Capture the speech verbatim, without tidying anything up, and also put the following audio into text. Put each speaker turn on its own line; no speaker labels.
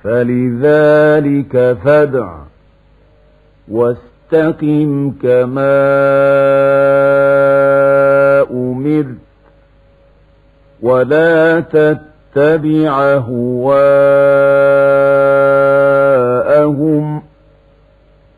فلذلك فادع واستقم كما أمرت ولا تتبع أهواءهم